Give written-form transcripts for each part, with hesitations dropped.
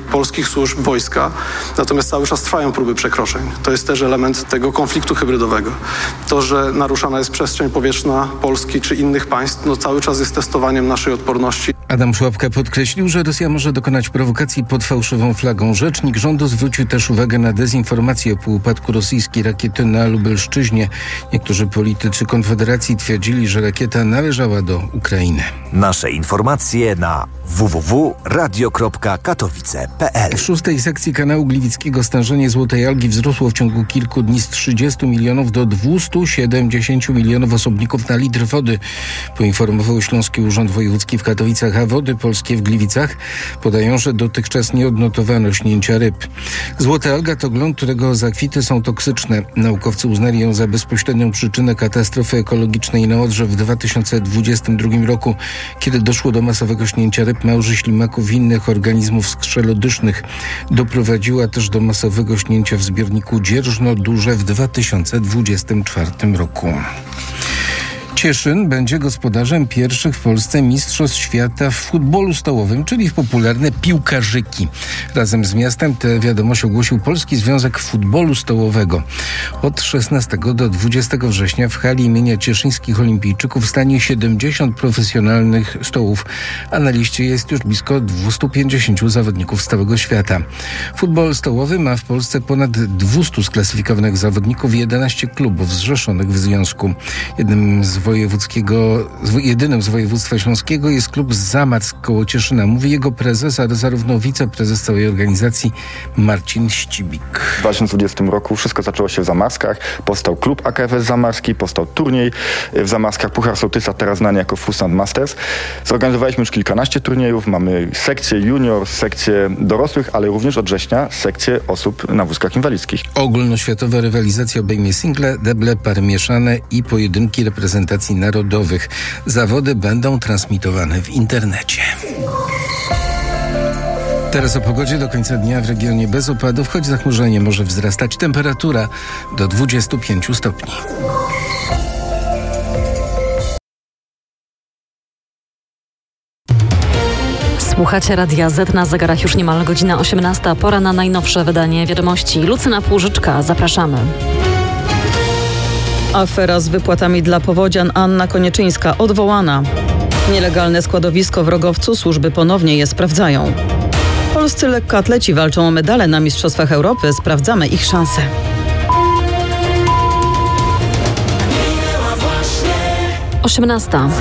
polskich służb, wojska. Natomiast cały czas trwają próby przekroczeń. To jest też element tego konfliktu hybrydowego. To, że naruszana jest przestrzeń powietrzna Polski czy innych państw, cały czas jest testowaniem naszej odporności. Adam Szłapka podkreślił, że Rosja może dokonać prowokacji pod fałszywą flagą. Rzecznik rządu zwrócił też uwagę na dezinformację po upadku rosyjskiej rakiety na Lubelszczyźnie. Niektórzy politycy Konfederacji twierdzili, że rakieta należała do Ukrainy. Nasze informacje na www.radio.katowice.pl. W 6. sekcji kanału Gliwickiego stężenie złotej algi wzrosło w ciągu kilku dni z 30 milionów do 270 milionów osobników na litr wody, poinformował Śląski Urząd Wojewódzki w Katowicach, a Wody Polskie w Gliwicach podają, że dotychczas nie odnotowano śnięcia ryb. Złota alga to glon, którego zakwity są toksyczne. Naukowcy uznali ją za bezpośrednią przyczynę katastrofy ekologicznej na Odrze w 2022 roku, kiedy doszło do masowego śnięcia ryb, małży, ślimaków i innych organizmów skrzelodysznych. Doprowadziła też do masowego śnięcia w zbiorniku Dzierżno-Duże w 2024 roku. Cieszyn będzie gospodarzem pierwszych w Polsce mistrzostw świata w futbolu stołowym, czyli w popularne piłkarzyki. Razem z miastem tę wiadomość ogłosił Polski Związek Futbolu Stołowego. Od 16 do 20 września w hali imienia cieszyńskich olimpijczyków stanie 70 profesjonalnych stołów, a na liście jest już blisko 250 zawodników z całego świata. Futbol stołowy ma w Polsce ponad 200 sklasyfikowanych zawodników i 11 klubów zrzeszonych w związku. Jedynym z województwa śląskiego jest klub Zamarsk koło Cieszyna. Mówi jego prezes, ale zarówno wiceprezes całej organizacji Marcin Ścibik. W 2020 roku wszystko zaczęło się w Zamarskach. Powstał klub AKFS Zamarski, powstał turniej w Zamarskach, Puchar Sołtysa, teraz znany jako Fusant Masters. Zorganizowaliśmy już kilkanaście turniejów. Mamy sekcję junior, sekcję dorosłych, ale również od września sekcję osób na wózkach inwalidzkich. Ogólnoświatowa rywalizacja obejmie single, deble, pary mieszane i pojedynki reprezentacji narodowych. Zawody będą transmitowane w internecie. Teraz o pogodzie. Do końca dnia w regionie bez opadów, choć zachmurzenie może wzrastać. Temperatura do 25 stopni. Słuchacie Radia Z, na zegarach już niemal godzina 18. Pora na najnowsze wydanie wiadomości. Lucyna Płużyczka, zapraszamy. Afera z wypłatami dla powodzian, Anna Konieczyńska odwołana. Nielegalne składowisko w Rogowcu, służby ponownie je sprawdzają. Polscy lekkoatleci walczą o medale na Mistrzostwach Europy. Sprawdzamy ich szanse. Osiemnasta.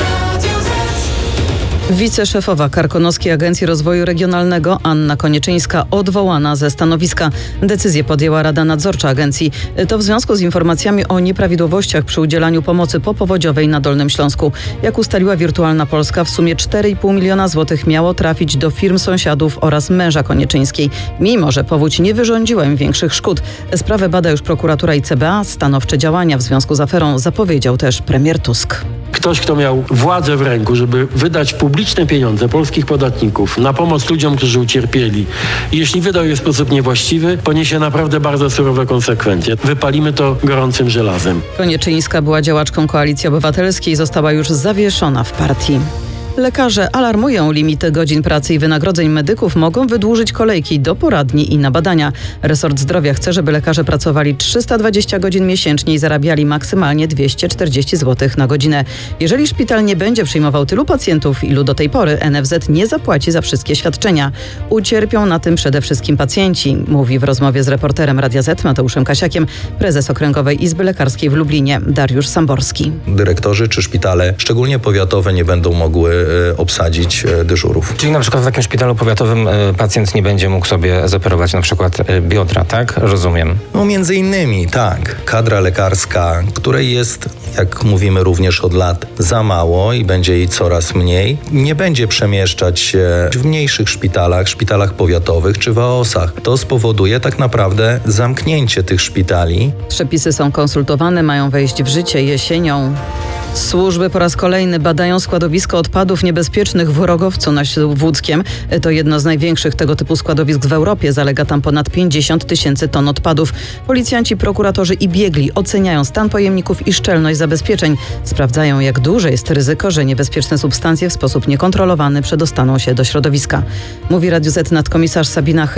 Wiceszefowa Karkonoskiej Agencji Rozwoju Regionalnego Anna Konieczyńska odwołana ze stanowiska. Decyzję podjęła Rada Nadzorcza Agencji. To w związku z informacjami o nieprawidłowościach przy udzielaniu pomocy popowodziowej na Dolnym Śląsku. Jak ustaliła Wirtualna Polska, w sumie 4,5 miliona złotych miało trafić do firm sąsiadów oraz męża Konieczyńskiej. Mimo że powódź nie wyrządziła im większych szkód. Sprawę bada już prokuratura i CBA. Stanowcze działania w związku z aferą zapowiedział też premier Tusk. Ktoś, kto miał władzę w ręku, żeby wydać publiczne pieniądze polskich podatników na pomoc ludziom, którzy ucierpieli, i jeśli wydał je w sposób niewłaściwy, poniesie naprawdę bardzo surowe konsekwencje. Wypalimy to gorącym żelazem. Konieczyńska była działaczką Koalicji Obywatelskiej, została już zawieszona w partii. Lekarze alarmują, limity godzin pracy i wynagrodzeń medyków mogą wydłużyć kolejki do poradni i na badania. Resort Zdrowia chce, żeby lekarze pracowali 320 godzin miesięcznie i zarabiali maksymalnie 240 zł na godzinę. Jeżeli szpital nie będzie przyjmował tylu pacjentów, ilu do tej pory, NFZ nie zapłaci za wszystkie świadczenia. Ucierpią na tym przede wszystkim pacjenci, mówi w rozmowie z reporterem Radia Z Mateuszem Kasiakiem prezes Okręgowej Izby Lekarskiej w Lublinie Dariusz Samborski. Dyrektorzy czy szpitale, szczególnie powiatowe, nie będą mogły obsadzić dyżurów. Czyli na przykład w jakimś szpitalu powiatowym pacjent nie będzie mógł sobie zoperować na przykład biodra, tak? Rozumiem. No między innymi, tak. Kadra lekarska, której jest, jak mówimy również od lat, za mało i będzie jej coraz mniej, nie będzie przemieszczać się w mniejszych szpitalach powiatowych czy w AOS-ach. To spowoduje tak naprawdę zamknięcie tych szpitali. Przepisy są konsultowane, mają wejść w życie jesienią. Służby po raz kolejny badają składowisko odpadów niebezpiecznych w Rogowcu nad Włódzkiem. To jedno z największych tego typu składowisk w Europie. Zalega tam ponad 50 000 ton odpadów. Policjanci, prokuratorzy i biegli oceniają stan pojemników i szczelność zabezpieczeń. Sprawdzają, jak duże jest ryzyko, że niebezpieczne substancje w sposób niekontrolowany przedostaną się do środowiska. Mówi Radiu Z nadkomisarz Sabina